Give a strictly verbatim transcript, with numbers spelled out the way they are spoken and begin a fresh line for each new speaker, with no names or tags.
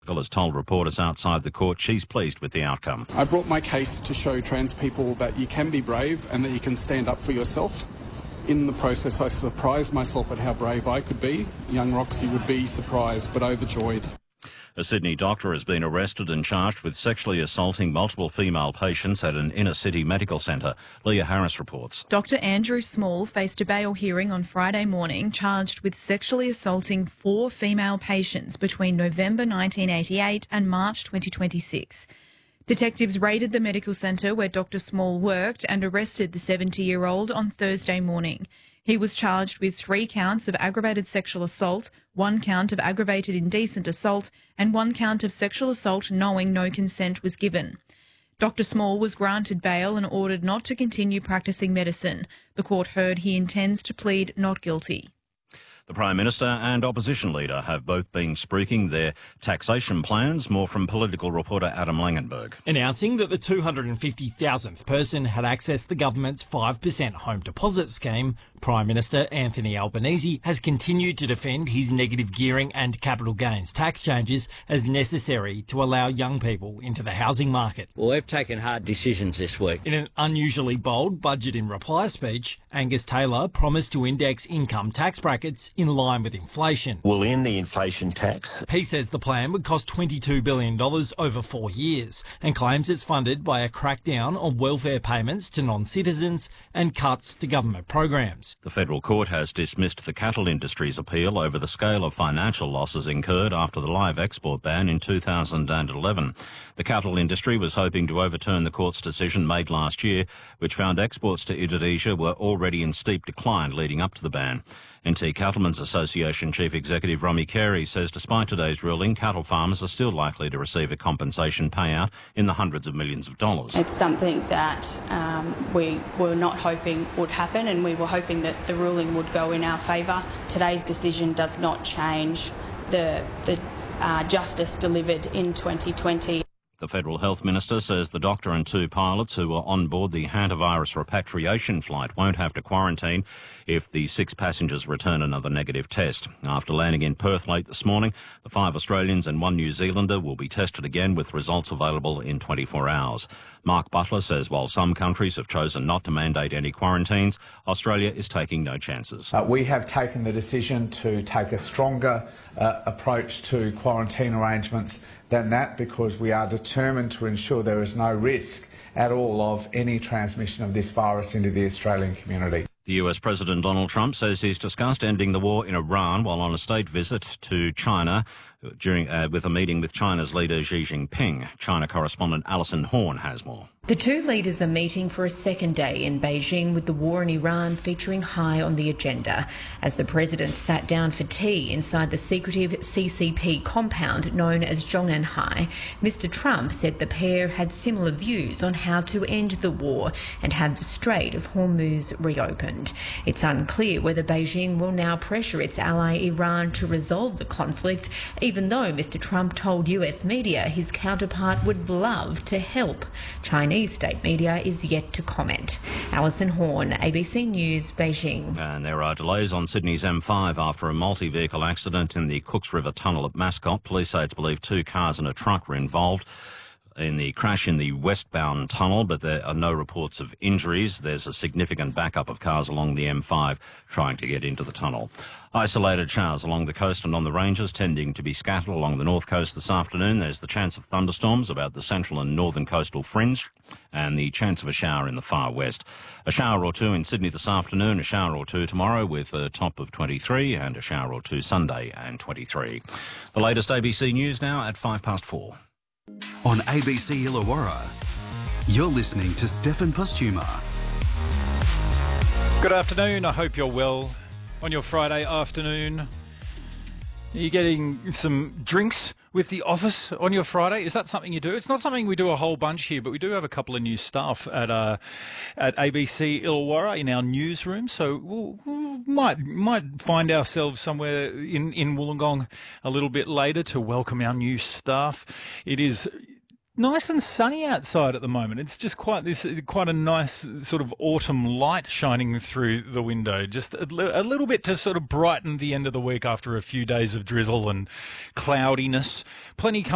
McCaskill has told reporters outside the court she's pleased with the outcome.
I brought my case to show trans people that you can be brave and that you can stand up for yourself. In the process, I surprised myself at how brave I could be. Young Roxy would be surprised but overjoyed.
A Sydney doctor has been arrested and charged with sexually assaulting multiple female patients at an inner-city medical centre. Leah Harris reports.
Doctor Andrew Small faced a bail hearing on Friday morning, charged with sexually assaulting four female patients between November nineteen eighty-eight and March twenty twenty-six. Detectives raided the medical centre where Doctor Small worked and arrested the seventy-year-old on Thursday morning. He was charged with three counts of aggravated sexual assault, one count of aggravated indecent assault, and one count of sexual assault knowing no consent was given. Doctor Small was granted bail and ordered not to continue practising medicine. The court heard he intends to plead not guilty.
The Prime Minister and Opposition Leader have both been spruiking their taxation plans. More from political reporter Adam Langenberg.
Announcing that the two hundred fifty thousandth person had accessed the government's five percent home deposit scheme, Prime Minister Anthony Albanese has continued to defend his negative gearing and capital gains tax changes as necessary to allow young people into the housing market.
Well, we've taken hard decisions this week.
In an unusually bold budget in reply speech, Angus Taylor promised to index income tax brackets in line with inflation.
We'll end the inflation tax.
He says the plan would cost twenty-two billion dollars over four years and claims it's funded by a crackdown on welfare payments to non-citizens and cuts to government programs.
The federal court has dismissed the cattle industry's appeal over the scale of financial losses incurred after the live export ban in two thousand eleven. The cattle industry was hoping to overturn the court's decision made last year, which found exports to Indonesia were already in steep decline leading up to the ban. N T Cattlemen's Association Chief Executive Romy Carey says despite today's ruling, cattle farmers are still likely to receive a compensation payout in the hundreds of millions of dollars.
It's something that um, we were not hoping would happen, and we were hoping that the ruling would go in our favour. Today's decision does not change the, the uh, justice delivered in twenty twenty.
The Federal Health Minister says the doctor and two pilots who were on board the hantavirus repatriation flight won't have to quarantine if the six passengers return another negative test. After landing in Perth late this morning, the five Australians and one New Zealander will be tested again with results available in twenty-four hours. Mark Butler says while some countries have chosen not to mandate any quarantines, Australia is taking no chances.
Uh, we have taken the decision to take a stronger uh, approach to quarantine arrangements than that because we are determined to ensure there is no risk at all of any transmission of this virus into the Australian community.
The U S President Donald Trump says he's discussed ending the war in Iran while on a state visit to China during uh, with a meeting with China's leader Xi Jinping. China correspondent Alison Horn has more.
The two leaders are meeting for a second day in Beijing with the war in Iran featuring high on the agenda. As the president sat down for tea inside the secretive C C P compound known as Zhongnanhai, Mister Trump said the pair had similar views on how to end the war and have the Strait of Hormuz reopened. It's unclear whether Beijing will now pressure its ally Iran to resolve the conflict, even though Mister Trump told U S media his counterpart would love to help. Chinese state media is yet to comment. Alison Horn, A B C News, Beijing.
And there are delays on Sydney's M five after a multi-vehicle accident in the Cooks River Tunnel at Mascot. Police say it's believed two cars and a truck were involved in the crash in the westbound tunnel, but there are no reports of injuries. There's a significant backup of cars along the M five trying to get into the tunnel. Isolated showers along the coast and on the ranges tending to be scattered along the north coast this afternoon. There's the chance of thunderstorms about the central and northern coastal fringe and the chance of a shower in the far west. A shower or two in Sydney this afternoon, a shower or two tomorrow with a top of twenty-three and a shower or two Sunday and twenty-three. The latest A B C News now at five past four.
On A B C Illawarra, you're listening to Stefan Postuma.
Good afternoon, I hope you're well on your Friday afternoon. Are you getting some drinks with the office on your Friday? Is that something you do? It's not something we do a whole bunch here, but we do have a couple of new staff at uh, at A B C Illawarra in our newsroom, so we'll, we might might find ourselves somewhere in, in Wollongong a little bit later to welcome our new staff. It is nice and sunny outside at the moment. It's just quite this quite a nice sort of autumn light shining through the window. Just a, a little bit to sort of brighten the end of the week after a few days of drizzle and cloudiness. Plenty coming